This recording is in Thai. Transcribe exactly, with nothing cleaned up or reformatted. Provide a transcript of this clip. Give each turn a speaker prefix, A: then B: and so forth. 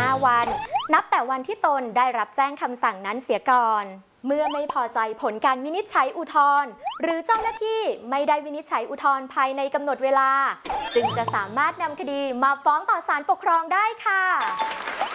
A: ห้าวันนับแต่วันที่ตนได้รับแจ้งคำสั่งนั้นเสียก่อนเมื่อไม่พอใจผลการวินิจฉัยอุทธรณ์หรือเจ้าหน้าที่ไม่ได้วินิจฉัยอุทธรณ์ภายในกำหนดเวลาจึงจะสามารถนำคดีมาฟ้องต่อศาลปกครองได้ค่ะ